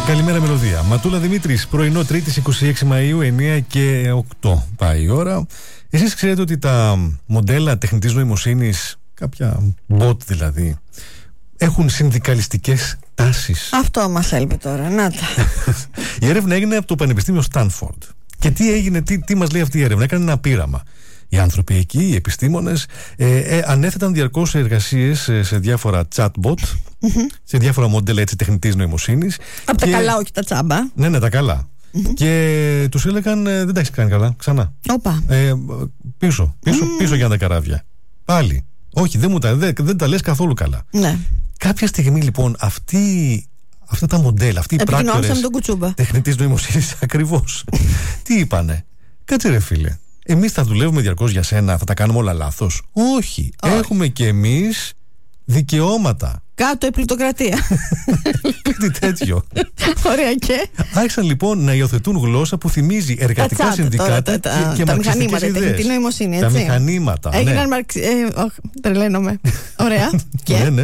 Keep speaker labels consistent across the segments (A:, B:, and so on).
A: Καλημέρα μελωδία. Ματούλα Δημήτρης, πρωινό Τρίτης 26 Μαΐου, 9 και 8 πάει η ώρα. Εσείς ξέρετε ότι τα μοντέλα τεχνητής νοημοσύνης, κάποια bot δηλαδή, έχουν συνδικαλιστικές τάσεις.
B: Αυτό μας έλειπε τώρα, να τα.
A: Η έρευνα έγινε από το Πανεπιστήμιο Στάνφορντ. Και τι έγινε, τι μας λέει αυτή η έρευνα? Έκανε ένα πείραμα. Οι άνθρωποι εκεί, οι επιστήμονες, ανέθεταν διαρκώς εργασίες σε διάφορα chatbot, σε διάφορα μοντέλα έτσι, τεχνητής νοημοσύνης.
B: Από τα καλά, όχι τα τσάμπα.
A: Ναι, τα καλά. Και τους έλεγαν δεν τα έχεις κάνει καλά, ξανά.
B: Όπα.
A: Πίσω για τα καράβια. Πάλι. Όχι, δεν τα λες καθόλου καλά.
B: Ναι.
A: Κάποια στιγμή λοιπόν αυτά τα μοντέλα, αυτοί οι πράκτορες τεχνητής νοημοσύνης ακριβώς τι είπανε? Κάτσε ρε φίλε, εμείς θα δουλεύουμε διαρκώς για σένα, θα τα κάνουμε όλα λάθος? Όχι. Έχουμε και εμείς δικαιώματα.
B: Κάτω η πλουτοκρατία.
A: Κάτι τέτοιο.
B: Ωραία, και
A: άρχισαν λοιπόν να υιοθετούν γλώσσα που θυμίζει εργατικά συνδικάτα και μαρξιστικές ιδέες.
B: Την νοημοσύνη, έτσι.
A: Τα μηχανήματα.
B: Έγιναν τρελαίνομαι. Ωραία.
A: Ναι.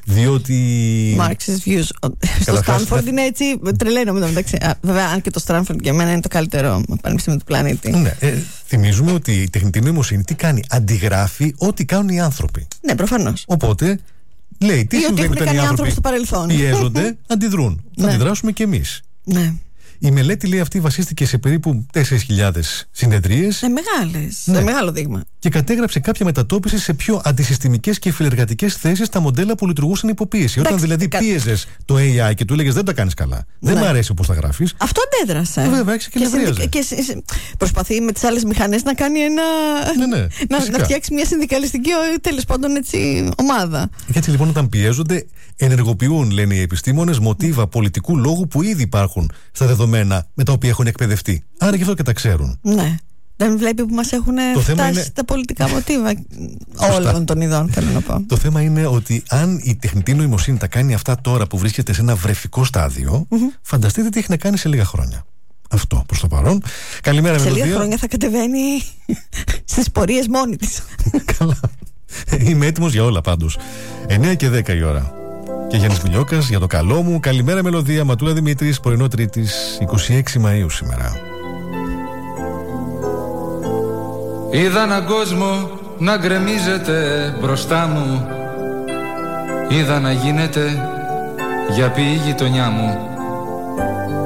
A: Διότι
B: Marxist views. Στο Stanford είναι έτσι. Τρελαίνομαι μεταξύ. Βέβαια, αν και το Stanford για μένα είναι το καλύτερο πανεπιστήμιο του πλανήτη.
A: Ναι. Θυμίζουμε ότι η τεχνητή νοημοσύνη τι κάνει? Αντιγράφει ό,τι κάνουν οι άνθρωποι.
B: Ναι, προφανώς.
A: Οπότε λέει τι συμβαίνει όταν οι άνθρωποι
B: στο παρελθόν
A: πιέζονται, αντιδρούν. Θα αντιδράσουμε κι εμείς.
B: Ναι.
A: Η μελέτη λέει αυτή βασίστηκε σε περίπου 4.000 συνεδρίες.
B: Μεγάλες. Ναι. Μεγάλο δείγμα.
A: Και κατέγραψε κάποια μετατόπιση σε πιο αντισυστημικές και φιλεργατικές θέσεις στα μοντέλα που λειτουργούσαν υποπίεση. Όταν δηλαδή πίεζες το AI και του έλεγες δεν τα κάνεις καλά, δεν μου αρέσει όπως τα γράφεις,
B: αυτό αντέδρασε.
A: Βέβαια, και
B: προσπαθεί με τις άλλες μηχανές να κάνει ένα. Να φτιάξει μια συνδικαλιστική, τέλος πάντων έτσι, ομάδα.
A: Έτσι λοιπόν, όταν πιέζονται, ενεργοποιούν, λένε οι επιστήμονες, μοτίβα πολιτικού λόγου που ήδη υπάρχουν στα δεδομένα με τα οποία έχουν εκπαιδευτεί. Άρα γι' αυτό και τα ξέρουν.
B: Ναι. Δεν βλέπει που μας έχουν φτάσει τα πολιτικά μοτίβα όλων των ειδών, θέλω να πω.
A: Το θέμα είναι ότι αν η τεχνητή νοημοσύνη τα κάνει αυτά τώρα που βρίσκεται σε ένα βρεφικό στάδιο, φανταστείτε τι έχει να κάνει σε λίγα χρόνια. Αυτό προς το παρόν. Καλημέρα,
B: σε λίγα χρόνια θα κατεβαίνει στις πορείες μόνη της.
A: Καλά. Είμαι έτοιμος για όλα πάντως. 9 και 10 η ώρα. Και Γιάννης Μιλιώκας για το καλό μου. Καλημέρα μελωδία, Ματούλα Δημήτρης, πρωινό Τρίτης 26 Μαΐου σήμερα.
C: Είδα έναν κόσμο να γκρεμίζεται μπροστά μου. Είδα να γίνεται για ποιή γειτονιά μου.